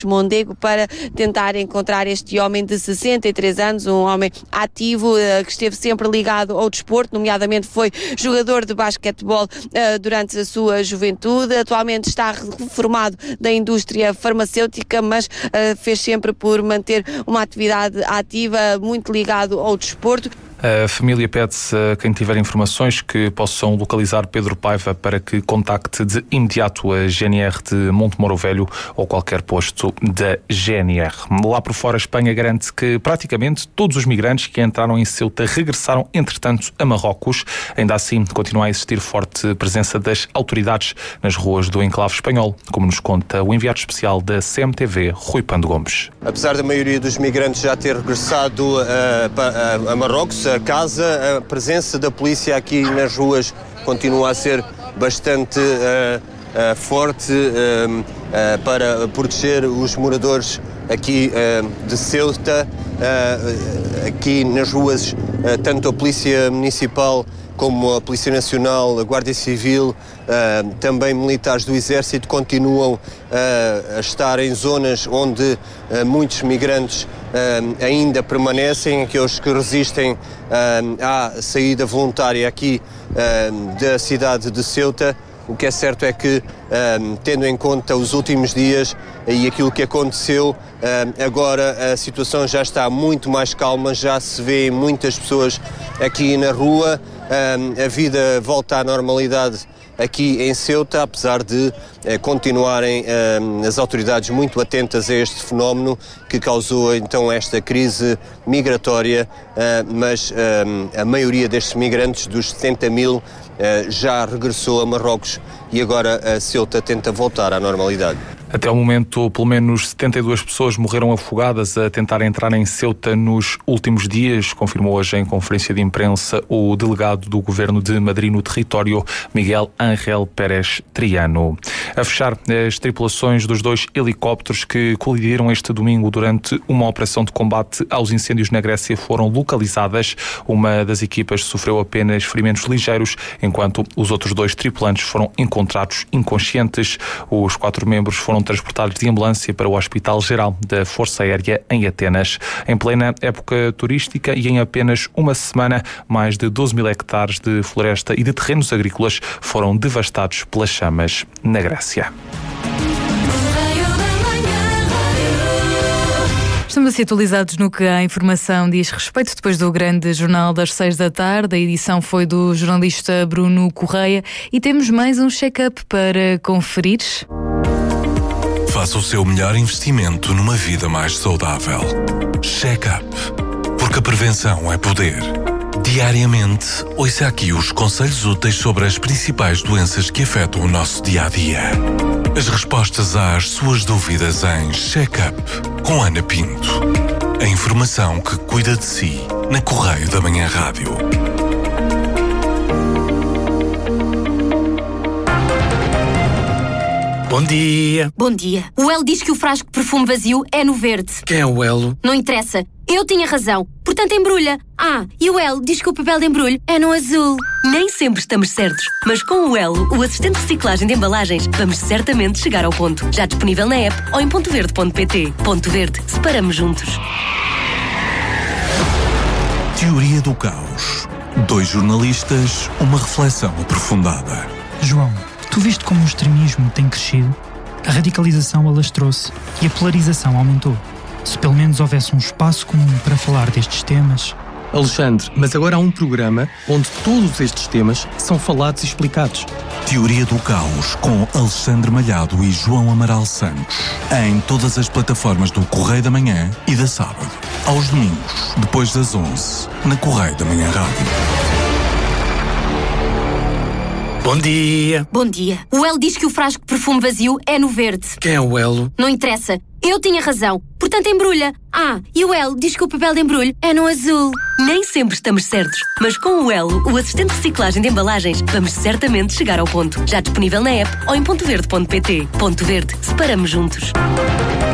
Mondego para tentar encontrar este homem de 63 anos, um homem ativo, que esteve sempre ligado ao desporto, nomeadamente foi jogador de basquetebol durante a sua juventude, atualmente está reformado da indústria farmacêutica, mas fez sempre por manter uma atividade ativa, muito ligado ao desporto. A família pede-se a quem tiver informações que possam localizar Pedro Paiva para que contacte de imediato a GNR de Montemoro Velho ou qualquer posto da GNR. Lá por fora, a Espanha garante que praticamente todos os migrantes que entraram em Ceuta regressaram, entretanto, a Marrocos. Ainda assim, continua a existir forte presença das autoridades nas ruas do enclave espanhol, como nos conta o enviado especial da CMTV, Rui Pando Gomes. Apesar da maioria dos migrantes já ter regressado a Marrocos, a casa, a presença da polícia aqui nas ruas continua a ser bastante forte para proteger os moradores aqui de Ceuta. Aqui nas ruas, tanto a Polícia Municipal como a Polícia Nacional, a Guarda Civil, também militares do Exército continuam a estar em zonas onde muitos migrantes ainda permanecem, aqueles que resistem à saída voluntária aqui da cidade de Ceuta. O que é certo é que, tendo em conta os últimos dias e aquilo que aconteceu, agora a situação já está muito mais calma, já se vê muitas pessoas aqui na rua, a vida volta à normalidade aqui em Ceuta, apesar de continuarem as autoridades muito atentas a este fenómeno que causou então esta crise migratória, mas a maioria destes migrantes, dos 70 mil, já regressou a Marrocos e agora a Ceuta tenta voltar à normalidade. Até o momento, pelo menos 72 pessoas morreram afogadas a tentar entrar em Ceuta nos últimos dias, confirmou hoje em conferência de imprensa o delegado do Governo de Madrid no território, Miguel Ángel Pérez Triano. A fechar, as tripulações dos 2 helicópteros que colidiram este domingo durante uma operação de combate aos incêndios na Grécia foram localizadas. Uma das equipas sofreu apenas ferimentos ligeiros, enquanto os outros 2 tripulantes foram encontrados inconscientes. Os 4 membros foram transportados de ambulância para o Hospital Geral da Força Aérea em Atenas. Em plena época turística e em apenas uma semana, mais de 12 mil hectares de floresta e de terrenos agrícolas foram devastados pelas chamas na Grécia. Estamos a ser atualizados no que a informação diz respeito depois do grande jornal das 6 da tarde. A edição foi do jornalista Bruno Correia e temos mais um check-up para conferir. Faça o seu melhor investimento numa vida mais saudável. Check-up. Porque a prevenção é poder. Diariamente, ouça aqui os conselhos úteis sobre as principais doenças que afetam o nosso dia-a-dia. As respostas às suas dúvidas em Check-up com Ana Pinto. A informação que cuida de si na Correio da Manhã Rádio. Bom dia. Bom dia. O Elo diz que o frasco de perfume vazio é no verde. Quem é o Elo? Não interessa. Eu tinha razão. Portanto, embrulha. E o Elo diz que o papel de embrulho é no azul. Nem sempre estamos certos, mas com o Elo, o assistente de reciclagem de embalagens, vamos certamente chegar ao ponto. Já disponível na app ou em pontoverde.pt. Ponto Verde. Separamos juntos. Teoria do caos. 2 jornalistas, uma reflexão aprofundada. João, tu viste como o extremismo tem crescido? A radicalização alastrou-se e a polarização aumentou. Se pelo menos houvesse um espaço comum para falar destes temas... Alexandre, mas agora há um programa onde todos estes temas são falados e explicados. Teoria do Caos com Alexandre Malhado e João Amaral Santos. Em todas as plataformas do Correio da Manhã e da Sábado. Aos domingos, depois das 11, na Correio da Manhã Rádio. Bom dia. Bom dia. O Elo diz que o frasco de perfume vazio é no verde. Quem é o Elo? Não interessa. Eu tinha razão. Portanto, embrulha. E o Elo diz que o papel de embrulho é no azul. Nem sempre estamos certos, mas com o Elo, o assistente de reciclagem de embalagens, vamos certamente chegar ao ponto. Já disponível na app ou em pontoverde.pt. Ponto Verde. Separamos juntos.